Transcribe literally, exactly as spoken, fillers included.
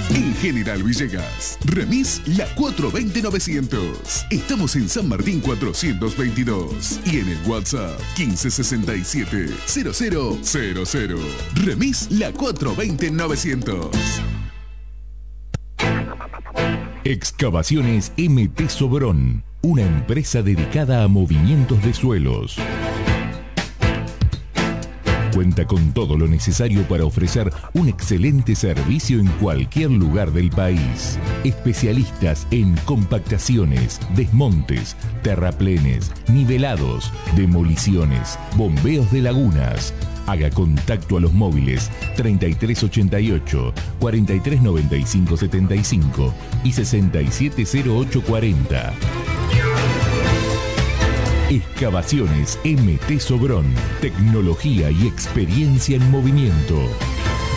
En General Villegas, remis La cuatro veinte novecientos. Estamos en San Martín cuatrocientos veintidós y en el WhatsApp quince sesenta y siete cero cero cero cero. Remis La cuatro veinte novecientos. Excavaciones M T Sobrón, una empresa dedicada a movimientos de suelos. Cuenta con todo lo necesario para ofrecer un excelente servicio en cualquier lugar del país. Especialistas en compactaciones, desmontes, terraplenes, nivelados, demoliciones, bombeos de lagunas. Haga contacto a los móviles treinta y tres ochenta y ocho, cuarenta y tres noventa y cinco setenta y cinco y sesenta y siete cero ocho cuarenta. Excavaciones M T Sobrón. Tecnología y experiencia en movimiento.